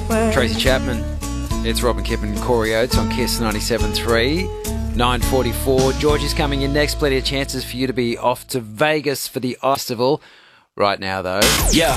Tracy Chapman. It's Robin Kipp and Corey Oates on KISS 97.3. 9:44. George is coming in next. Plenty of chances for you to be off to Vegas for the festival. Right now, though. Yeah.